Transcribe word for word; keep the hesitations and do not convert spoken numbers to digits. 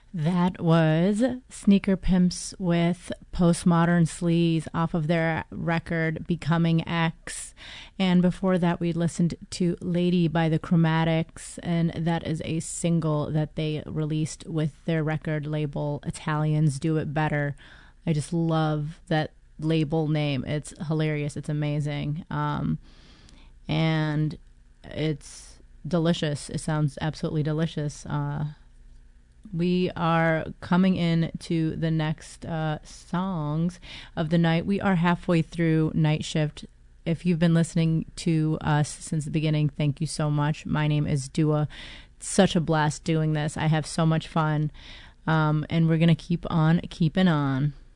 That was Sneaker Pimps with Postmodern Sleaze off of their record Becoming X. And before that, we listened to Lady by the Chromatics, and that is a single that they released with their record label Italians Do It Better. I just love that label name. It's hilarious. It's amazing. Um, and it's delicious. It sounds absolutely delicious. Uh, We are coming in to the next uh, songs of the night. We are halfway through Night Shift. If you've been listening to us since the beginning, thank you so much. My name is Dua. It's such a blast doing this. I have so much fun. Um, and we're going to keep on keeping on.